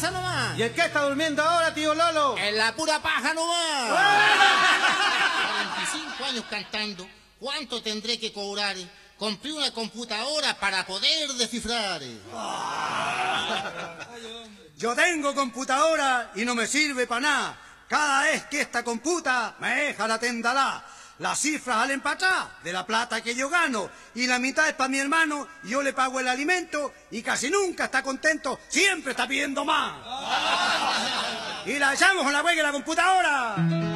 paja nomás. ¿Y en qué está durmiendo ahora, tío Lolo? En la pura paja nomás. 45 años cantando, ¿cuánto tendré que cobrar? Compré una computadora para poder descifrar. Yo tengo computadora y no me sirve para nada. Cada vez que esta computa me deja la tendalá. Las cifras salen para atrás de la plata que yo gano y la mitad es para mi hermano y yo le pago el alimento y casi nunca está contento, siempre está pidiendo más. Y la echamos con la huelga de la computadora.